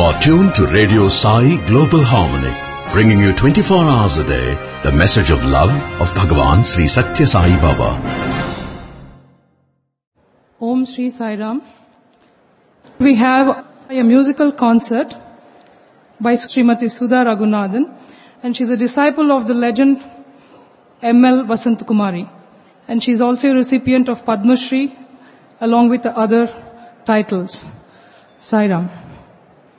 are tuned to Radio Sai Global Harmony, bringing you 24 hours a day the message of love of Bhagavan Sri Satya Sai Baba. Om Shri Sai Ram. We have a musical concert by Srimati Sudha Raghunathan, and she's a disciple of the legend M.L. Vasantakumari. And she's also a recipient of Padma Shri along with the other titles. Sai Ram.